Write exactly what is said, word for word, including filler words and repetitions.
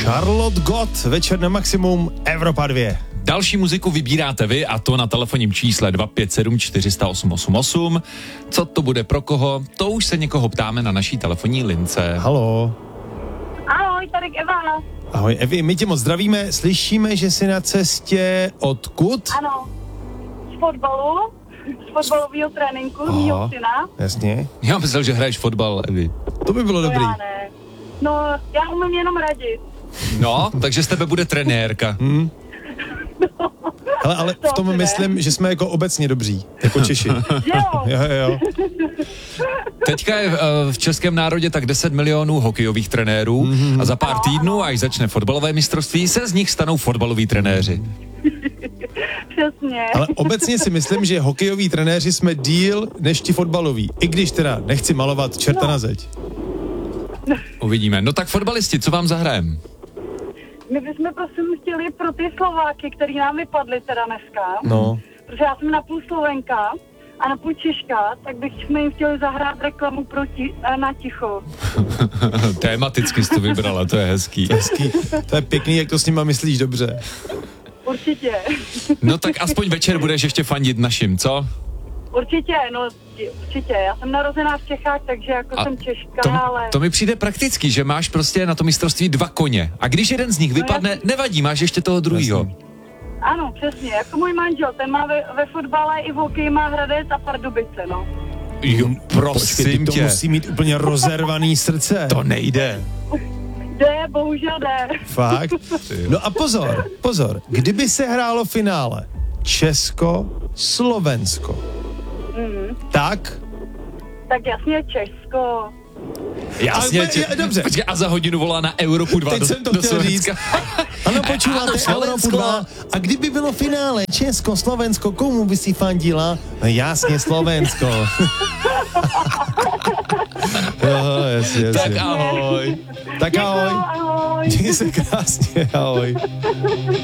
Charlotte Gott, večer na maximum, Evropa dva. Další muziku vybíráte vy a to na telefonním čísle dva pět sedm čtyři nula osm osm osm. Co to bude pro koho? To už se někoho ptáme na naší telefonní lince. Halo. Ahoj, tady Eva. Ahoj Evi, my tě moc zdravíme, slyšíme, že jsi na cestě odkud? Ano, z fotbalu, z fotbalového tréninku, z mýho syna. Jasně. Já myslel, že hraješ fotbal, Evi. To by bylo No dobrý. já ne. No, já umím jenom radit. No, takže z tebe bude trenérka. Hmm. Hele, ale v tom myslím, že jsme jako obecně dobří, jako Češi. Jo. Jo, jo. Teďka je v českém národě tak deset milionů hokejových trenérů mm-hmm. a za pár týdnů, až začne fotbalové mistrovství, se z nich stanou fotbaloví trenéři. Přesně. Ale obecně si myslím, že hokejoví trenéři jsme díl než ti fotbaloví. I když teda nechci malovat čerta no. na zeď. Uvidíme. No tak fotbalisti, co vám zahrajem? My bychom prosím chtěli pro ty Slováky, který nám vypadli teda dneska. No. Protože já jsem napůl Slovenka a napůl Češka, tak bychom jim chtěli zahrát reklamu pro ti, na ticho. Tematicky jsi to vybrala, to je hezký. Hezký. To je pěkný, jak to s nima myslíš dobře. Určitě. No tak aspoň večer budeš ještě fandit našim, co? Určitě, no určitě. Já jsem narozená v Čechách, takže jako a jsem Češka, to, ale... To mi přijde praktický, že máš prostě na to mistrovství dva koně. A když jeden z nich vypadne, no, nevadí, máš ještě toho druhýho. Ano, přesně. Jako můj manžel, ten má ve, ve fotbale i v hokeji má Hradec a Pardubice, no. Jo, prosím Počkej, tě. to musí mít úplně rozervaný srdce. To nejde. Jde, bohužel jde. Fakt? No a pozor, pozor. Kdyby se hrálo finále Česko-Slovensko, Mm. tak? Tak jasně Česko. Jasně, Ale, tě, dobře. Počkej, a za hodinu volá na Evropu dva Teď do, jsem to do chtěl Slovenska. říct. Ano, počíváte Ano, Slovensko. Evropu dva. A kdyby bylo finále Česko-Slovensko, komu by si fandila? No jasně Slovensko. Jo, jasně, jasně. Tak ahoj. Tak ahoj. Ahoj. Měj se krásně, ahoj.